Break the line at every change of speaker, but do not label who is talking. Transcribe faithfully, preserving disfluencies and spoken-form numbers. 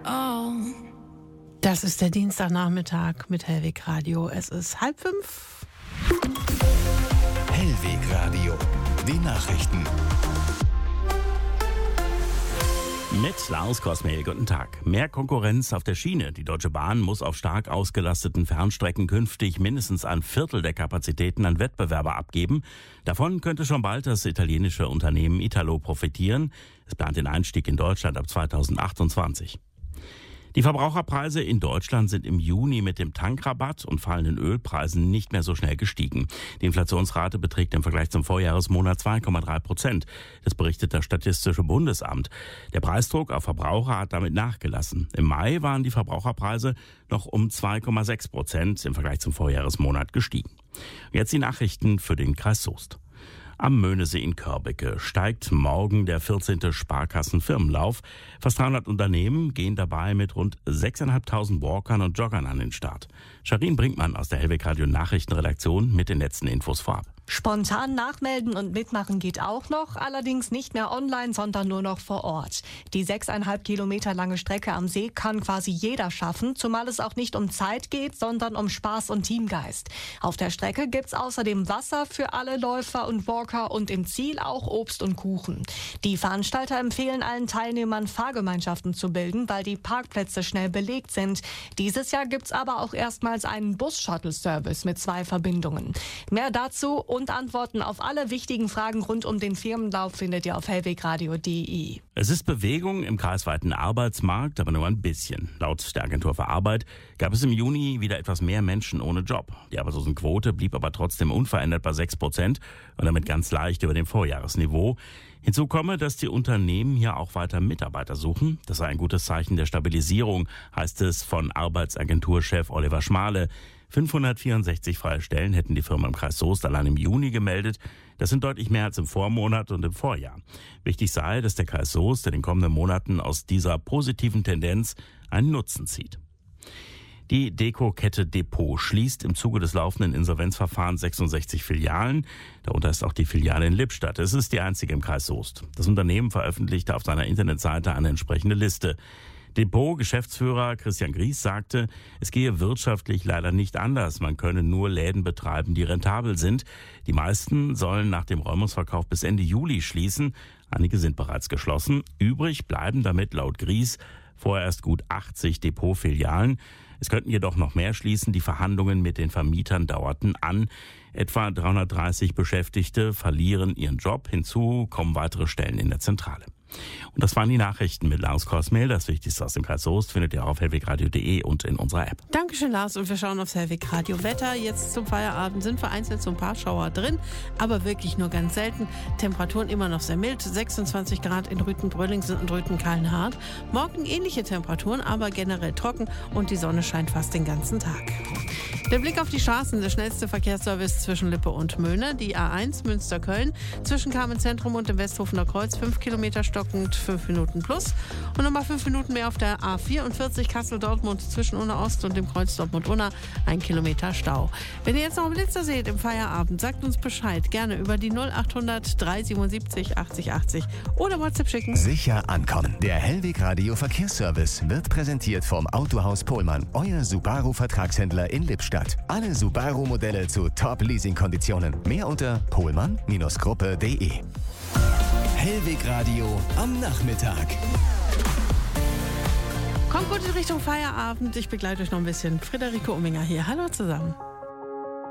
Oh.
Das ist der Dienstagnachmittag mit Hellweg Radio. Es ist halb fünf.
Hellweg Radio, die Nachrichten.
Mit Lars Kosmel, guten Tag. Mehr Konkurrenz auf der Schiene. Die Deutsche Bahn muss auf stark ausgelasteten Fernstrecken künftig mindestens ein Viertel der Kapazitäten an Wettbewerber abgeben. Davon könnte schon bald das italienische Unternehmen Italo profitieren. Es plant den Einstieg in Deutschland ab zweitausendachtundzwanzig. Die Verbraucherpreise in Deutschland sind im Juni mit dem Tankrabatt und fallenden Ölpreisen nicht mehr so schnell gestiegen. Die Inflationsrate beträgt im Vergleich zum Vorjahresmonat zwei Komma drei Prozent. Das berichtet das Statistische Bundesamt. Der Preisdruck auf Verbraucher hat damit nachgelassen. Im Mai waren die Verbraucherpreise noch um zwei Komma sechs Prozent im Vergleich zum Vorjahresmonat gestiegen. Jetzt die Nachrichten für den Kreis Soest. Am Möhnesee in Körbecke steigt morgen der vierzehnte Sparkassenfirmenlauf. Fast dreihundert Unternehmen gehen dabei mit rund sechstausendfünfhundert Walkern und Joggern an den Start. Sharin Brinkmann aus der Hellweg Radio Nachrichtenredaktion mit den letzten Infos vorab.
Spontan nachmelden und mitmachen geht auch noch, allerdings nicht mehr online, sondern nur noch vor Ort. Die sechseinhalb Kilometer lange Strecke am See kann quasi jeder schaffen, zumal es auch nicht um Zeit geht, sondern um Spaß und Teamgeist. Auf der Strecke gibt's außerdem Wasser für alle Läufer und Walker und im Ziel auch Obst und Kuchen. Die Veranstalter empfehlen allen Teilnehmern, Fahrgemeinschaften zu bilden, weil die Parkplätze schnell belegt sind. Dieses Jahr gibt's aber auch erstmals einen Bus-Shuttle-Service mit zwei Verbindungen. Mehr dazu und Antworten auf alle wichtigen Fragen rund um den Firmenlauf findet ihr auf hellwegradio punkt de.
Es ist Bewegung im kreisweiten Arbeitsmarkt, aber nur ein bisschen. Laut der Agentur für Arbeit gab es im Juni wieder etwas mehr Menschen ohne Job. Die Arbeitslosenquote blieb aber trotzdem unverändert bei sechs Prozent und damit ganz leicht über dem Vorjahresniveau. Hinzu komme, dass die Unternehmen hier auch weiter Mitarbeiter suchen. Das sei ein gutes Zeichen der Stabilisierung, heißt es von Arbeitsagenturchef Oliver Schmale. fünfhundertvierundsechzig freie Stellen hätten die Firmen im Kreis Soest allein im Juni gemeldet. Das sind deutlich mehr als im Vormonat und im Vorjahr. Wichtig sei, dass der Kreis Soest in den kommenden Monaten aus dieser positiven Tendenz einen Nutzen zieht. Die Deko-Kette Depot schließt im Zuge des laufenden Insolvenzverfahrens sechsundsechzig Filialen. Darunter ist auch die Filiale in Lippstadt. Es ist die einzige im Kreis Soest. Das Unternehmen veröffentlichte auf seiner Internetseite eine entsprechende Liste. Depot-Geschäftsführer Christian Gries sagte, es gehe wirtschaftlich leider nicht anders. Man könne nur Läden betreiben, die rentabel sind. Die meisten sollen nach dem Räumungsverkauf bis Ende Juli schließen. Einige sind bereits geschlossen. Übrig bleiben damit laut Gries vorerst gut achtzig Depot-Filialen. Es könnten jedoch noch mehr schließen. Die Verhandlungen mit den Vermietern dauerten an. Etwa dreihundertdreißig Beschäftigte verlieren ihren Job. Hinzu kommen weitere Stellen in der Zentrale. Und das waren die Nachrichten mit Lars Kosmel. Das Wichtigste aus dem Kreis Soest findet ihr auch auf hellwegradio punkt de und in unserer App.
Dankeschön, Lars. Und wir schauen aufs Hellweg Radio Wetter. Jetzt zum Feierabend sind vereinzelt so ein paar Schauer drin, aber wirklich nur ganz selten. Temperaturen immer noch sehr mild. sechsundzwanzig Grad in Rüthen-Brüllingsen und Rüthen-Kallenhardt. Morgen ähnliche Temperaturen, aber generell trocken und die Sonne scheint fast den ganzen Tag. Der Blick auf die Straßen, der schnellste Verkehrsservice zwischen Lippe und Möhne, die A eins Münster-Köln, zwischen Kamenz-Zentrum und dem Westhofener Kreuz, fünf Kilometer stockend, fünf Minuten plus. Und nochmal fünf Minuten mehr auf der A vierundvierzig Kassel-Dortmund zwischen Unna Ost und dem Kreuz Dortmund-Unna, ein Kilometer Stau. Wenn ihr jetzt noch einen Blitzer seht im Feierabend, sagt uns Bescheid, gerne über die null achthundert dreihundertsiebenundsiebzig achtzig achtzig oder WhatsApp schicken.
Sicher ankommen. Der Hellweg Radio Verkehrsservice wird präsentiert vom Autohaus Pohlmann, euer Subaru-Vertragshändler in Lippstadt. Alle Subaru-Modelle zu Top-Leasing-Konditionen. Mehr unter pohlmann Gruppe punkt de. Hellweg Radio am Nachmittag.
Kommt gut in Richtung Feierabend. Ich begleite euch noch ein bisschen. Friederike Umminger hier. Hallo zusammen.